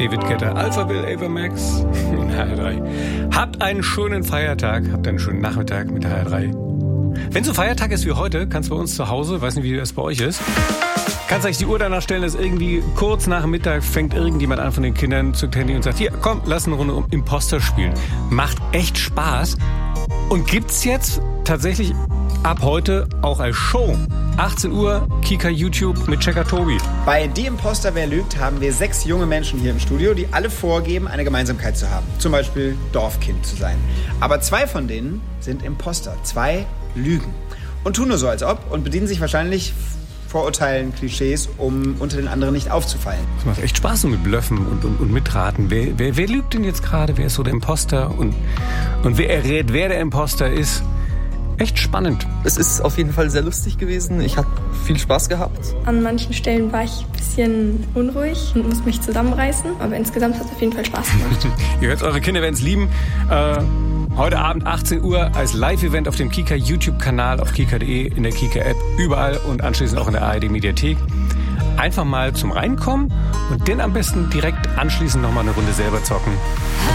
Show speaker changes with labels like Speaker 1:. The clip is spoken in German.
Speaker 1: David Guetta, Alpha Will, Ava Max in HR3. Habt einen schönen Feiertag, habt einen schönen Nachmittag mit HR3. Wenn so Feiertag ist wie heute, kannst du bei uns zu Hause, weiß nicht, wie das bei euch ist, kannst eigentlich die Uhr danach stellen, dass irgendwie kurz nach dem Mittag fängt irgendjemand an von den Kindern zu Handy und sagt, hier, komm, lass eine Runde Imposter spielen. Macht echt Spaß und gibt's jetzt tatsächlich ab heute auch als Show. 18 Uhr, Kika YouTube mit Checker Tobi.
Speaker 2: Bei Die Imposter, wer lügt, haben wir 6 junge Menschen hier im Studio, die alle vorgeben, eine Gemeinsamkeit zu haben. Zum Beispiel Dorfkind zu sein. Aber 2 von denen sind Imposter. 2 lügen. Und tun nur so, als ob und bedienen sich wahrscheinlich Vorurteilen, Klischees, um unter den anderen nicht aufzufallen.
Speaker 1: Das macht echt Spaß so mit Blöffen und mitraten. Wer lügt denn jetzt gerade? Wer ist so der Imposter? Und wer errät, wer der Imposter ist? Echt spannend.
Speaker 3: Es ist auf jeden Fall sehr lustig gewesen. Ich habe viel Spaß gehabt.
Speaker 4: An manchen Stellen war ich ein bisschen unruhig und musste mich zusammenreißen. Aber insgesamt hat es auf jeden Fall Spaß gemacht.
Speaker 1: Ihr hört, eure Kinder werden es lieben. Heute Abend 18 Uhr als Live-Event auf dem Kika YouTube-Kanal, auf kika.de, in der Kika-App, überall und anschließend auch in der ARD-Mediathek. Einfach mal zum Reinkommen und dann am besten direkt anschließend nochmal eine Runde selber zocken.